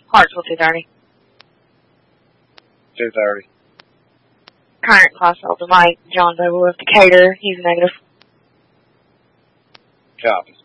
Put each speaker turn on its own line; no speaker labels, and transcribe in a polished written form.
Hartsville 230.
230.
Current class Delta Mike, John Dover with Decatur. He's negative.
Copy.